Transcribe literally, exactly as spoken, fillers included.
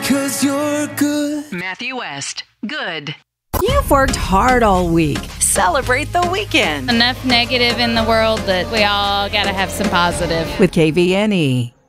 'cause you're good. Matthew West, good. You've worked hard all week. Celebrate the weekend Enough negative in the world that we all got to have some positive. with K V N E.